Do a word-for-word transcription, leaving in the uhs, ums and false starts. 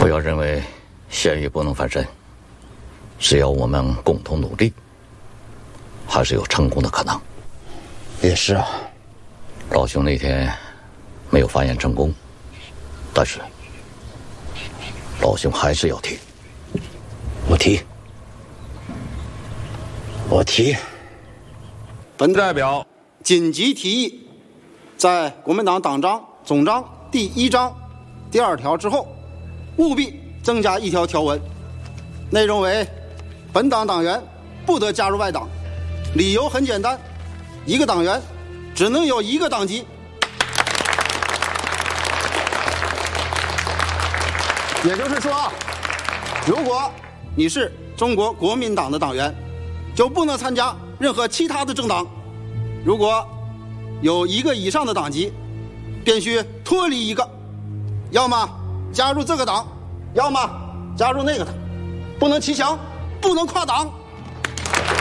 不要认为咸鱼不能翻身，只要我们共同努力，还是有成功的可能。 也是啊， 老兄那天没有发言成功，但是老兄还是要提。 我提，我提。 本代表紧急提议，在国民党党章总章第一章第二条之后，务必增加一条条文，内容为：本党党员不得加入外党。理由很简单，一个党员只能有一个党籍。也就是说啊，如果你是中国国民党的党员，就不能参加任何其他的政党。如果有一个以上的党籍，便须脱离一个，要么加入这个党，要么加入那个党，不能骑墙，不能跨党。